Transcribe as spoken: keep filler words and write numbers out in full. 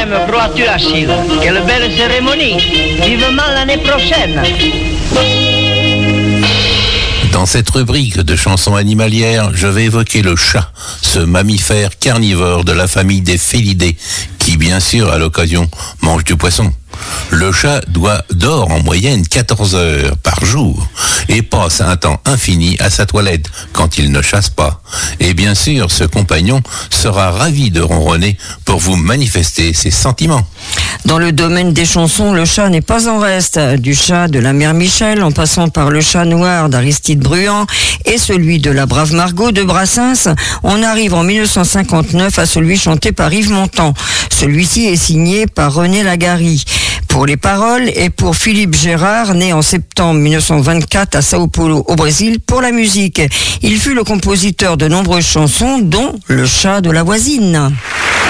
même, crois-tu, Achille? Quelle belle cérémonie! Vivement l'année prochaine! Dans cette rubrique de chansons animalières, je vais évoquer le chat, ce mammifère carnivore de la famille des félidés, qui bien sûr, à l'occasion, mange du poisson. Le chat doit, dort en moyenne quatorze heures par jour et passe un temps infini à sa toilette quand il ne chasse pas. Et bien sûr, ce compagnon sera ravi de ronronner pour vous manifester ses sentiments. Dans le domaine des chansons, le chat n'est pas en reste. Du chat de la mère Michel, en passant par le chat noir d'Aristide Bruand et celui de la brave Margot de Brassens, on arrive en mille neuf cent cinquante-neuf à celui chanté par Yves Montand. Celui-ci est signé par René Lagari pour les paroles et pour Philippe Gérard, né en septembre mille neuf cent vingt-quatre à Sao Paulo au Brésil, pour la musique. Il fut le compositeur de nombreuses chansons, dont Le chat de la voisine.